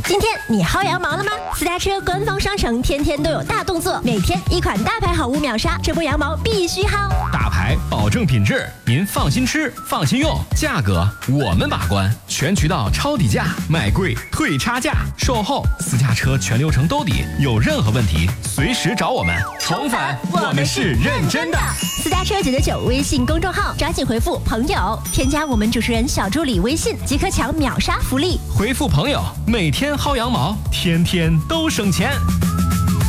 今天你薅羊毛了吗？私家车官方商城天天都有大动作，每天一款大牌好物秒杀，这波羊毛必须薅。 大牌保证品质，您放心吃，放心用，价格我们把关，全渠道抄底价，买贵退差价，售后私家车全流程兜底，有任何问题随时找我们。重返，我们是认真的。 私家车999微信公众号，抓紧回复朋友，添加我们主持人小助理微信，即可抢秒杀福利。 回复朋友，每天薅羊毛，天天都省钱。